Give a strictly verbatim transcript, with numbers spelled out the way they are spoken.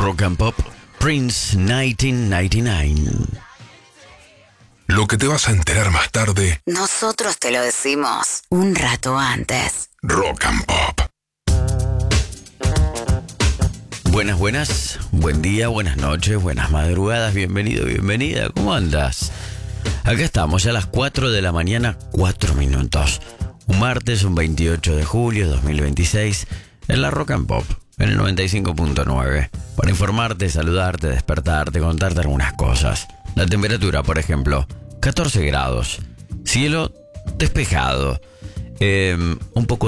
Rock and Pop, Prince mil novecientos noventa y nueve. Lo que te vas a enterar más tarde, nosotros te lo decimos un rato antes. Rock and Pop. Buenas, buenas, buen día, buenas noches, buenas madrugadas, bienvenido, bienvenida, ¿cómo andas? Acá estamos, ya a las cuatro de la mañana, cuatro minutos. Un martes, un veintiocho de julio de dos mil veintiséis, en la Rock and Pop, en el noventa y cinco punto nueve. Para informarte, saludarte, despertarte, contarte algunas cosas. La temperatura, por ejemplo, catorce grados. Cielo despejado. Eh, un poco